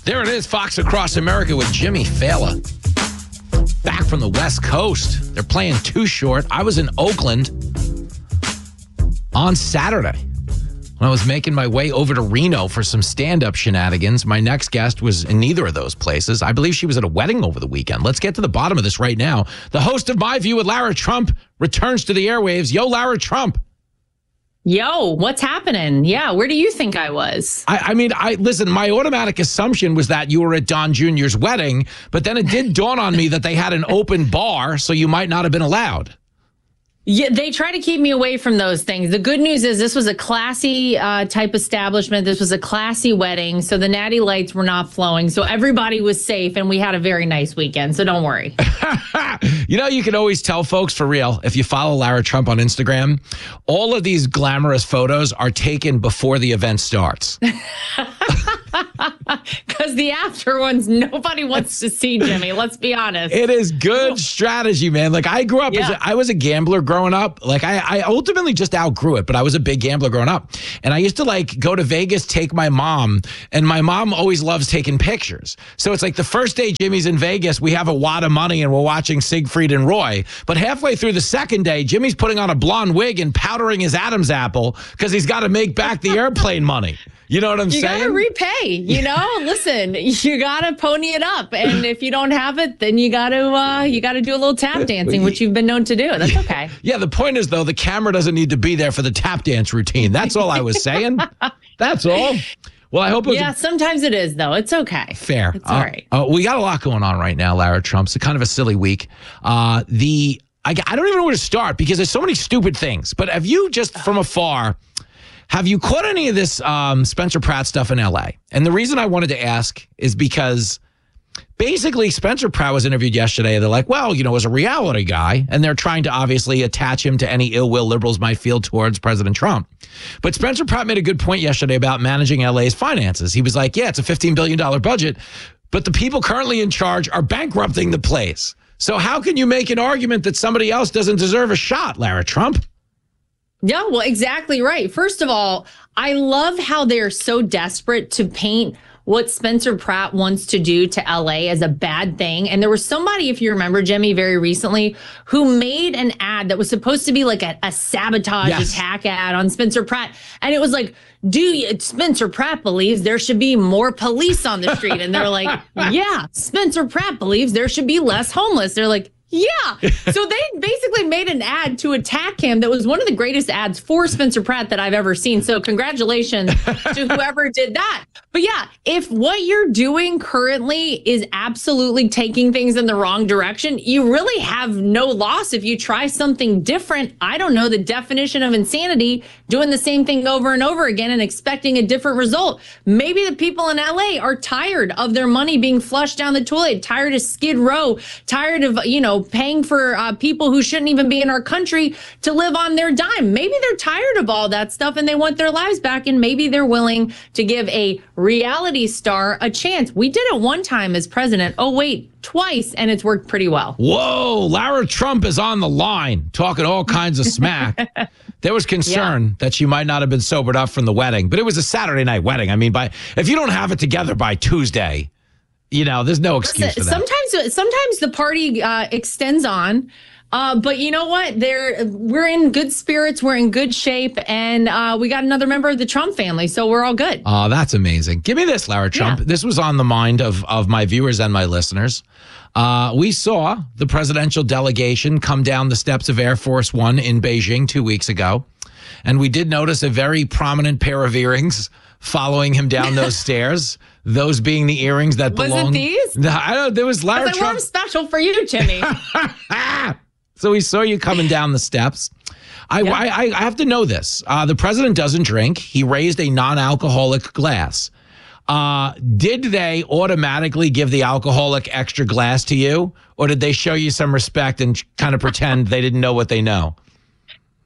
There it is, Fox Across America with Jimmy Fallon. Back from the West Coast. They're playing Too Short. I was in Oakland on Saturday when I was making my way over to Reno for some stand-up shenanigans. My next guest was in neither of those places. I believe she was at a wedding over the weekend. Let's get to the bottom of this right now. The host of My View with Lara Trump returns to the airwaves. Yo, Lara Trump. Yo, what's happening? Yeah, where do you think I was? Listen, my automatic assumption was that you were at Don Jr.'s wedding, but then it did dawn on me that they had an open bar, so you might not have been allowed. Yeah, they try to keep me away from those things. The good news is this was a classy type establishment. This was a classy wedding. So the natty lights were not flowing. So everybody was safe and we had a very nice weekend. So don't worry. You can always tell folks for real, if you follow Lara Trump on Instagram, all of these glamorous photos are taken before the event starts. Because the after ones, nobody wants to see, Jimmy. Let's be honest. It is good strategy, man. Like I grew up, I was a gambler growing up. Like I ultimately just outgrew it, but I was a big gambler growing up. And I used to go to Vegas, take my mom, and my mom always loves taking pictures. So it's like the first day Jimmy's in Vegas, we have a wad of money and we're watching Siegfried and Roy. But halfway through the second day, Jimmy's putting on a blonde wig and powdering his Adam's apple because he's got to make back the airplane money. You know what I'm saying? You got to repay, Listen, you got to pony it up. And if you don't have it, then you got to do a little tap dancing, which you've been known to do. That's okay. Yeah, the point is, though, the camera doesn't need to be there for the tap dance routine. That's all I was saying. That's all. Well, I hope it was sometimes it is, though. It's okay. Fair. It's all right. We got a lot going on right now, Lara Trump. It's kind of a silly week. I don't even know where to start because there's so many stupid things. But have you just from afar... Have you caught any of this Spencer Pratt stuff in L.A.? And the reason I wanted to ask is because basically Spencer Pratt was interviewed yesterday. They're like, well, as a reality guy, and they're trying to obviously attach him to any ill will liberals might feel towards President Trump. But Spencer Pratt made a good point yesterday about managing L.A.'s finances. He was like, yeah, it's a $15 billion budget, but the people currently in charge are bankrupting the place. So how can you make an argument that somebody else doesn't deserve a shot, Lara Trump? Yeah, well, exactly right. First of all, I love how they're so desperate to paint what Spencer Pratt wants to do to LA as a bad thing. And there was somebody, if you remember, Jimmy, very recently, who made an ad that was supposed to be like a sabotage attack ad on Spencer Pratt. And it was like, Spencer Pratt believes there should be more police on the street. And they're like, yeah, Spencer Pratt believes there should be less homeless. They're like, yeah. So they basically made an ad to attack him that was one of the greatest ads for Spencer Pratt that I've ever seen. So congratulations to whoever did that. But yeah, if what you're doing currently is absolutely taking things in the wrong direction, you really have no loss if you try something different. I don't know the definition of insanity, doing the same thing over and over again and expecting a different result. Maybe the people in LA are tired of their money being flushed down the toilet, tired of Skid Row, tired of, paying for people who shouldn't even be in our country to live on their dime. Maybe they're tired of all that stuff and they want their lives back, and maybe they're willing to give a reality star a chance. We did it one time as president. Oh, wait, twice, and it's worked pretty well. Whoa, Lara Trump is on the line talking all kinds of smack. There was concern that she might not have been sobered up from the wedding, but it was a Saturday night wedding. I mean, if you don't have it together by Tuesday, there's no excuse for that. Sometimes the party extends on, but you know what? We're in good spirits. We're in good shape, and we got another member of the Trump family, so we're all good. Oh, that's amazing. Give me this, Lara Trump. Yeah. This was on the mind of my viewers and my listeners. We saw the presidential delegation come down the steps of Air Force One in Beijing 2 weeks ago, and we did notice a very prominent pair of earrings following him down those stairs. Those being the earrings that belong. Was it these? I don't. There was Lara Trump. I wore them special for you, Jimmy. So we saw you coming down the steps. I have to know this. The president doesn't drink. He raised a non-alcoholic glass. Did they automatically give the alcoholic extra glass to you, or did they show you some respect and kind of pretend they didn't know what they know?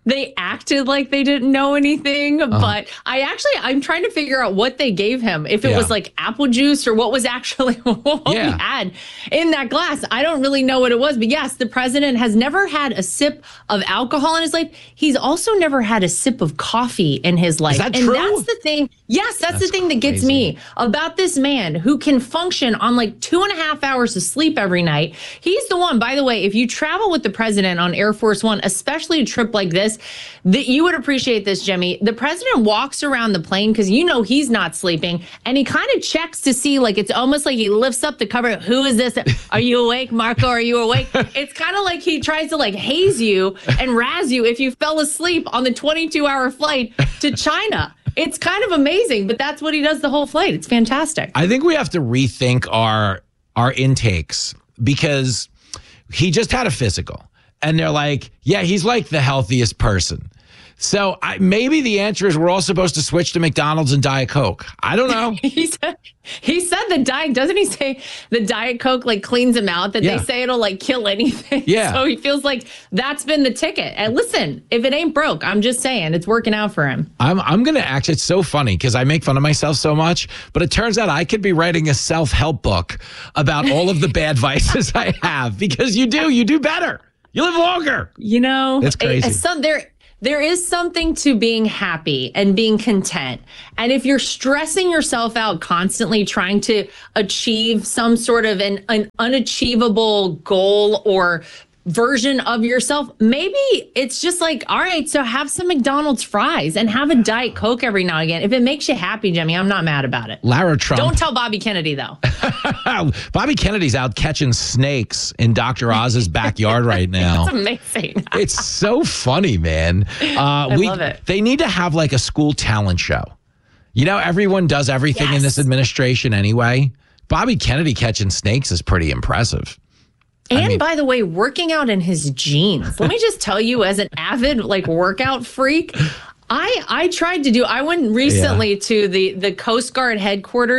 They acted like they didn't know anything, but I'm trying to figure out what they gave him. If it was like apple juice or what was actually what he had in that glass. I don't really know what it was, but yes, the president has never had a sip of alcohol in his life. He's also never had a sip of coffee in his life. Is that true? And that's the thing. Yes, that's the thing that gets me about this man who can function on like 2.5 hours of sleep every night. He's the one, by the way, if you travel with the president on Air Force One, especially a trip like this, that you would appreciate this, Jimmy. The president walks around the plane because he's not sleeping, and he kind of checks to see, like, it's almost like he lifts up the cover. Who is this? Are you awake, Marco? Are you awake? It's kind of like he tries to like haze you and razz you if you fell asleep on the 22-hour flight to China. It's kind of amazing, but that's what he does the whole flight. It's fantastic. I think we have to rethink our intakes because he just had a physical. And they're like, yeah, he's like the healthiest person. So maybe the answer is we're all supposed to switch to McDonald's and Diet Coke. I don't know. He said the Diet, doesn't he say the Diet Coke like cleans him out, that they say it'll like kill anything. Yeah. So he feels like that's been the ticket. And listen, if it ain't broke, I'm just saying it's working out for him. I'm going to it's so funny because I make fun of myself so much, but it turns out I could be writing a self-help book about all of the bad vices I have because you do better. You live longer. It's crazy. There is something to being happy and being content. And if you're stressing yourself out constantly trying to achieve some sort of an unachievable goal or version of yourself, maybe it's just like, all right, so have some McDonald's fries and have a Diet Coke every now and again. If it makes you happy, Jimmy, I'm not mad about it. Lara Trump. Don't tell Bobby Kennedy, though. Bobby Kennedy's out catching snakes in Dr. Oz's backyard right now. That's amazing. It's so funny, man. I love it. They need to have like a school talent show. Everyone does everything in this administration anyway. Bobby Kennedy catching snakes is pretty impressive. And by the way, working out in his jeans. Let me just tell you, as an avid workout freak, I tried to I went recently to the Coast Guard headquarters